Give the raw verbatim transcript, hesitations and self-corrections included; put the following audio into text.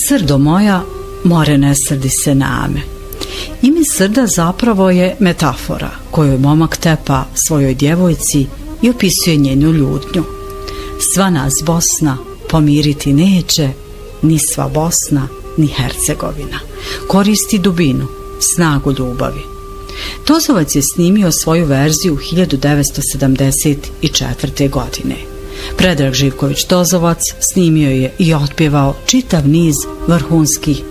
Srdo moja, more ne srdi se name. Ime Srda zapravo je metafora koju momak tepa svojoj djevojci i opisuje njenu ljutnju. Sva nas Bosna pomiriti neće, ni sva Bosna, ni Hercegovina. Koristi dubinu, snagu ljubavi. Tozovac je snimio svoju verziju hiljadu devetsto sedamdeset četvrte. godine. Predrag Živković Tozovac snimio je i otpjevao čitav niz vrhunskih